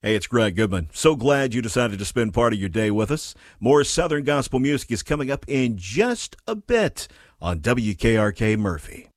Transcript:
Hey, it's Greg Goodman. So glad you decided to spend part of your day with us. More Southern gospel music is coming up in just a bit on WKRK Murphy.